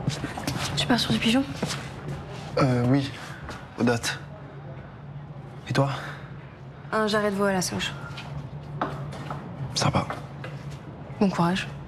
Tu pars sur du pigeon? Oui, aux dates. Et toi? Un jarret de veau à la sauge. Sympa. Bon courage.